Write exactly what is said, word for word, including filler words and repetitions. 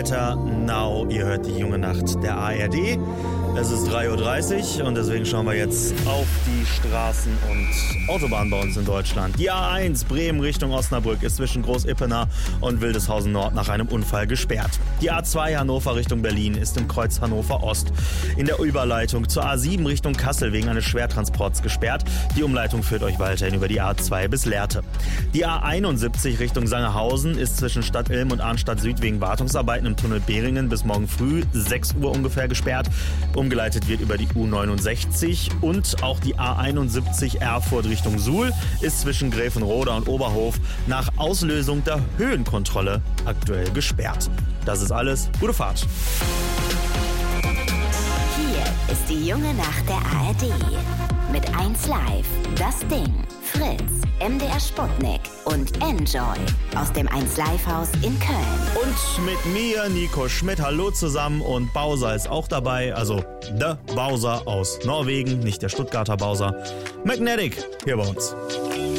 Now, ihr hört die junge Nacht der A R D. Es ist drei Uhr dreißig und deswegen schauen wir jetzt auf die Straßen und Autobahnen bei uns in Deutschland. Die A eins Bremen Richtung Osnabrück ist zwischen Groß-Ippenau und Wildeshausen Nord nach einem Unfall gesperrt. Die A zwei Hannover Richtung Berlin ist im Kreuz Hannover Ost in der Überleitung zur A sieben Richtung Kassel wegen eines Schwertransports gesperrt. Die Umleitung führt euch weiterhin über die A zwei bis Lehrte. Die A einundsiebzig Richtung Sangerhausen ist zwischen Stadt Ilm und Arnstadt Süd wegen Wartungsarbeiten im Tunnel Behringen bis morgen früh sechs Uhr ungefähr gesperrt. Umgeleitet wird über die U neunundsechzig und auch die A einundsiebzig Erfurt Richtung Suhl ist zwischen Gräfenroda und Oberhof nach Auslösung der Höhenkontrolle aktuell gesperrt. Das ist alles. Gute Fahrt. Hier ist die junge Nacht der A R D. Mit eins Live, Das Ding, Fritz, M D R Sputnik und Enjoy aus dem eins Live Haus in Köln. Und mit mir, Nico Schmidt. Hallo zusammen. Und Bowser ist auch dabei. Also der Bowser aus Norwegen, nicht der Stuttgarter Bowser. Magnetic hier bei uns.